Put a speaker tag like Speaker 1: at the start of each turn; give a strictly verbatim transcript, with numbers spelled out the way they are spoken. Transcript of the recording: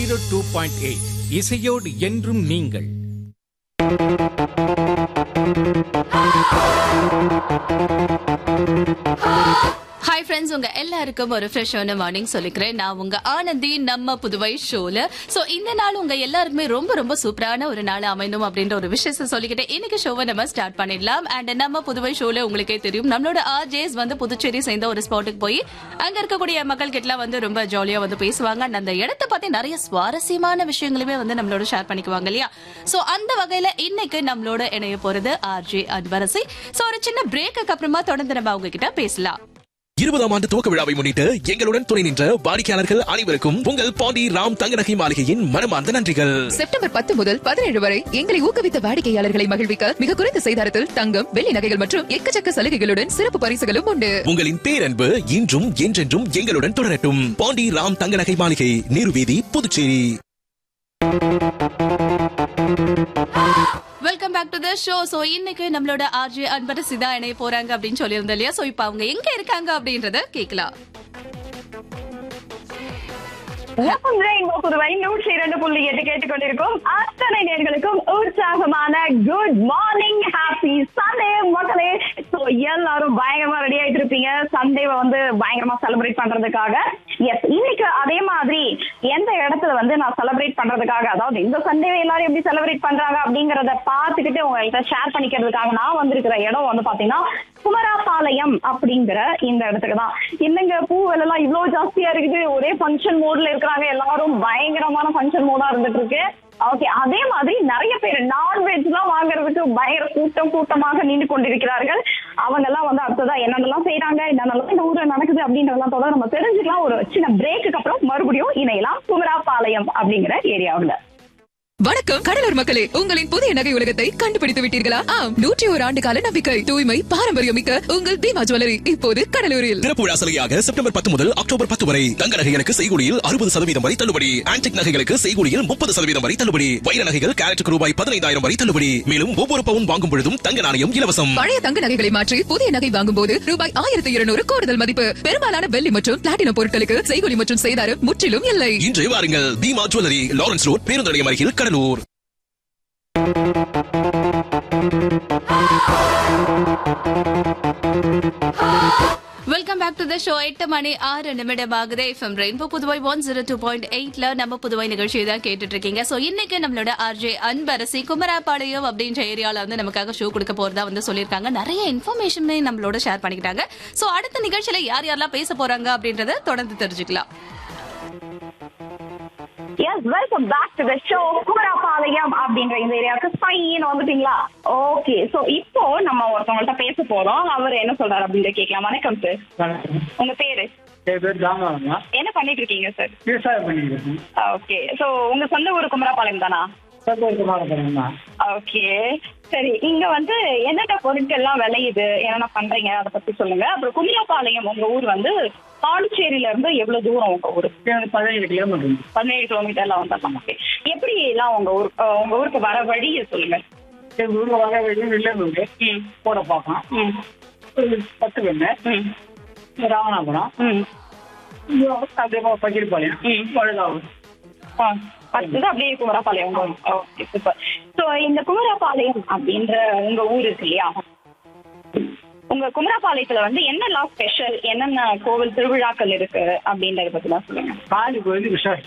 Speaker 1: Zero two point eight இசையோடு என்றும் நீங்கள்.
Speaker 2: ஹாய் ஃப்ரெண்ட்ஸ், உங்க எல்லாருக்கும் ஒரு ஃப்ரெஷ்ஷான மார்னிங் சொல்லிக்கிறேன். நான் உங்க ஆனந்தி, நம்ம புதுவை ஷோல. சோ இந்த நாள் உங்க எல்லாருக்குமே ரொம்ப ரொம்ப சூப்பரான ஒரு நாள் அமையணும் அப்படின்ற ஒரு விஷயத்தை சொல்லிக்கிட்டு இன்னைக்கு ஷோவை நம்ம ஸ்டார்ட் பண்ணிடலாம். அண்ட் நம்ம புதுவை ஷோல உங்களுக்கே தெரியும், நம்மளோட ஆர்ஜேஸ் வந்து புதுச்சேரி சேர்ந்த ஒரு ஸ்பாட்டுக்கு போய் அங்க இருக்கக்கூடிய மக்கள் கிட்டலாம் வந்து ரொம்ப ஜாலியா வந்து பேசுவாங்க. அண்ட் அந்த இடத்தை பத்தி நிறைய சுவாரஸ்யமான விஷயங்களுமே வந்து நம்மளோட ஷேர் பண்ணிக்குவாங்க இல்லையா? சோ அந்த வகையில இன்னைக்கு நம்மளோட இணைய போறது ஆர்ஜே அன்பரசி. சோ ஒரு சின்ன பிரேக்கு அப்புறமா தொடர்ந்து நம்ம அவங்க கிட்ட பேசலாம்.
Speaker 3: இருபதாம் ஆண்டு துவக்க விழாவை முன்னிட்டு எங்களுடன் துணை நின்ற வாடிக்கையாளர்கள் அனைவருக்கும் உங்கள் பாண்டி ராம் தங்கநகை மாளிகையின் மனமார்ந்த நன்றிகள்.
Speaker 4: செப்டம்பர் பத்து முதல் பதினேழு வரை எங்களை ஊக்குவித்த வாடிக்கையாளர்களை மகிழ்விக்க மிக குறைந்த செய்தாரத்தில் தங்கம், வெள்ளி நகைகள் மற்றும் எக்கச்சக்க சலுகைகளுடன் சிறப்பு பரிசுகளும் உண்டு.
Speaker 3: உங்களின் பேரன்பு இன்றும் என்றென்றும் எங்களுடன் தொடரட்டும். பாண்டி ராம் தங்கநகை மாளிகை, நீருவீதி, Puducherry.
Speaker 2: Welcome back to the show. So இன்னைக்கு நம்மளோட ஆர்ஜே அன்பரசி தான் இணைய போறாங்க அப்படின்னு சொல்லியிருந்தோம் இல்லையா? சோ இப்போ அவங்க எங்க இருக்காங்க அப்படின்றத கேட்கலாம்.
Speaker 5: புதுவை நூற்றி இரண்டு புள்ளி எட்டு கேட்டுக்கொண்டிருக்கும் அத்தனை நேர்களுக்கும் உற்சாகமான குட் மார்னிங், ஹாப்பி சண்டே மக்களே. சோ எல்லாரும் பயங்கரமா ரெடி ஆயிட்டு இருப்பீங்க சண்டேவை வந்து பயங்கரமா செலிப்ரேட் பண்றதுக்காக. எஸ், இன்னைக்கு அதே மாதிரி எந்த இடத்துல வந்து நான் செலிப்ரேட் பண்றதுக்காக, அதாவது இந்த சண்டேவை எல்லாரும் எப்படி செலிப்ரேட் பண்றாங்க அப்படிங்கறத பாத்துக்கிட்டு உங்கள்கிட்ட ஷேர் பண்ணிக்கிறதுக்காக நான் வந்திருக்கிற இடம் வந்து பாத்தீங்கன்னா குமராபாளையம் அப்படிங்கிற இந்த இடத்துக்கு தான். என்னங்க பூவெல் எல்லாம் இவ்வளவு ஜாஸ்தியா இருக்குது, ஒரே ஃபங்க்ஷன் மோட்ல இருக்கிறாங்க, எல்லாரும் பயங்கரமான ஃபங்க்ஷன் மோடா இருந்துட்டு இருக்கு. ஓகே, அதே மாதிரி நிறைய பேர் நான்வெஜ் எல்லாம் வாங்குறதுக்கு பயங்கர கூட்டம் கூட்டமாக நின்று கொண்டிருக்கிறார்கள். அவங்க எல்லாம் வந்து அடுத்ததா என்னென்னலாம் செய்யறாங்க, என்னென்னலாம் இந்த ஊர்ல நடக்குது அப்படின்றதெல்லாம் தொடர்ந்து நம்ம தெரிஞ்சுக்கலாம். ஒரு சின்ன பிரேக்குக்கு அப்புறம் மறுபடியும் இணையலாம் குமராபாளையம் அப்படிங்கிற ஏரியாவுல.
Speaker 4: வணக்கம் கடலூர் மக்களே, உங்களின் புதிய நகை உலகத்தை கண்டுபிடித்து விட்டீர்களா? ஆம், நூற்றி ஒரு ஆண்டு கால நம்பிக்கை, தூய்மை, பாரம்பரியம் மிக்க உங்கள் தீமா ஜுவல்லரி இப்போது கடலூரில்.
Speaker 3: திறப்பு விழா சலுகையாக செப்டம்பர் பத்து முதல் அக்டோபர் பத்து வரை தங்க நகைகளுக்கு செய்கூலியில் அறுபது சதவீதம் வரை தள்ளுபடி. ஆன்டிக் நகைகளுக்கு செய்கூலியில் முப்பது சதவீதம் வரை தள்ளுபடி. வைர நகைகள் கேரட்டுக்கு ரூபாய் பதினைந்தாயிரம் வரை தள்ளுபடி. மேலும் ஒவ்வொரு பவுன் வாங்கும் பொழுதும் தங்க நாணயம் இலவசம்.
Speaker 4: பழைய தங்க நகைகளை மாற்றி புதிய நகை வாங்கும் போது ரூபாய் ஆயிரத்தி இருநூறு கூடுதல் மதிப்பு. பெரும்பாலான வெள்ளி மற்றும் பிளாட்டினம் பொருட்களுக்கு செய்கூலி மற்றும் செய்தாரம் முற்றிலும் இல்லை.
Speaker 3: இன்று வாருங்கள், தீமா ஜுவல்லரி, லாரன்ஸ் ரோட், பேருந்து நிலையம் அருகில், Cuddalore.
Speaker 2: Welcome back to the show. எட்டு மணி ஆறு நிமிடம் ஆகுது. FM rainbow Puduvai one zero two point எயிட்ல நம்ம புதுவை நிகழ்ச்சியை தான் கேட்டுட்டு இருக்கீங்க. சோ இன்னைக்கு நம்மளோட ஆர்ஜே அன்பரசி குமராபாளையம் அப்படின்ற ஏரியால வந்து நமக்காக ஷோ கொடுக்க போறதா வந்து சொல்லியிருக்காங்க. நிறைய இன்ஃபர்மேஷன் நம்மளோட ஷேர் பண்ணிக்கிட்டாங்க. சோ அடுத்த நிகழ்ச்சியில யார் யாரெல்லாம் பேச போறாங்க அப்படின்றத தொடர்ந்து தெரிஞ்சுக்கலாம்.
Speaker 5: S, welcome back to the show. Kumarapalayam அப்படின்ற இந்த ஏரியாவுக்கு பையன் வந்துட்டீங்களா? ஓகே, சோ இப்போ நம்ம ஒருத்தவங்கள்ட்ட பேச போறோம். அவர் என்ன சொல்றாரு அப்படின்னு கேட்கலாம். வணக்கம் சார், உங்க பேரு? என்ன பண்ணிட்டு இருக்கீங்க சார்?
Speaker 6: விவசாயம் பண்ணிட்டு இருக்கேன்.
Speaker 5: ஓகே, சோ உங்க சொந்த ஊர் குமராபாளையம் தானா? ஓகே, சரி. இங்க வந்து என்னென்ன பொருட்கள் எல்லாம் விளையுது, என்னென்ன பண்றீங்க, அதை பத்தி சொல்லுங்க. அப்புறம் குமராபாளையம் உங்க ஊர் வந்து பாண்டிச்சேரியில இருந்து எவ்வளவு தூரம் உங்க ஊரு?
Speaker 6: பதினேழு கிலோமீட்டர்.
Speaker 5: பதினேழு கிலோமீட்டர்ல வந்துடலாம். ஓகே, எப்படி எல்லாம் உங்க ஊர் உங்க ஊருக்கு வர வழி சொல்லுங்க.
Speaker 6: எங்க ஊர்ல வர வழி வெள்ளூர் போட பார்க்கலாம், பத்து பெண்ணு, ராமநாதபுரம், அப்படியே பகிர்பாளையம், பழுதாவூர், அடுத்தது அப்படியே குமராபாளையம். Okay, super. சோ இந்த குமராபாளையம் அப்படின்ற உங்க ஊர் இருக்கு இல்லையா? உங்க குமராபாளையத்துல வந்து என்னெல்லாம் ஸ்பெஷல், என்னென்ன கோவில் திருவிழாக்கள் இருக்கு அப்படின்றத பத்தி எல்லாம் சொல்லுங்க. காளி கோயில் விசேஷம்.